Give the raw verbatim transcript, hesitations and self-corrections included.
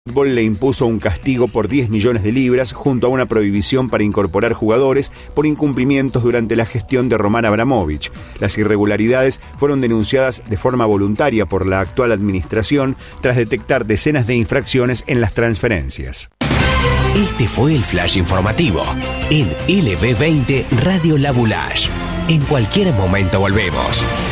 El fútbol le impuso un castigo por diez millones de libras junto a una prohibición para incorporar jugadores por incumplimientos durante la gestión de Roman Abramovich. Las irregularidades fueron denunciadas de forma voluntaria por la actual administración tras detectar decenas de infracciones en las transferencias. Este fue el Flash Informativo en L B veinte Radio La Boulage. En cualquier momento volvemos.